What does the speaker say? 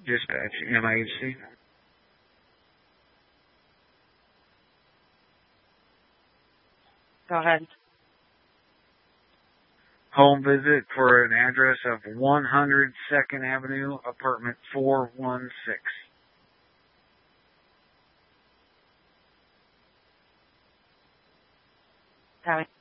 Dispatch, MIHC. Go ahead. Home visit for an address of 100 2nd Avenue, apartment 416. Copy.